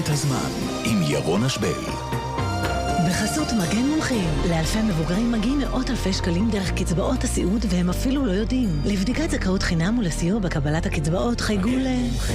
מנהרת הזמן עם ירון אשבל. בחסות מגן מומחים. לאלפי מבוגרים מגיעים מאות אלפי שקלים דרך קצבאות הסיעוד והם אפילו לא יודעים. לבדיקת זכאות חינם ולסיוע בקבלת הקצבאות חייגו ל...